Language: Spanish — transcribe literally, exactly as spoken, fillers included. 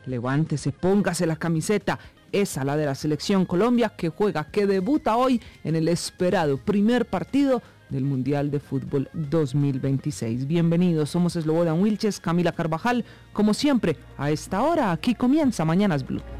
Levántese, póngase la camiseta, esa la de la Selección Colombia que juega, que debuta hoy en el esperado primer partido del Mundial de Fútbol dos mil veintiséis. Bienvenidos, somos Slobodan Wilches, Camila Carvajal, como siempre, a esta hora, aquí comienza Mañanas Blue.